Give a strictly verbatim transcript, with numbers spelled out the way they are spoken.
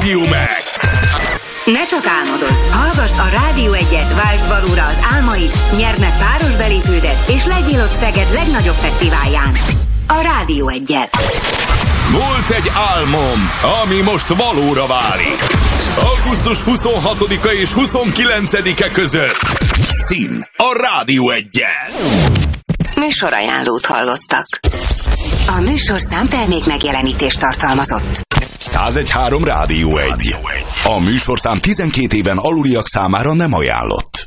Rádió Max. Ne csak álmodozz, hallgasd a Rádió egyet, váltsd valóra az álmaid, nyerd meg páros belépődet, és legyél ott Szeged legnagyobb fesztiválján. A Rádió egyet. Volt egy álmom, ami most valóra válik. augusztus huszonhatodika és huszonkilencedike között. Szín a Rádió egyen. Műsorajánlót hallottak. A műsorszám termék megjelenítést tartalmazott. száz egy három Rádió egy. A műsorszám tizenkét éven aluliak számára nem ajánlott.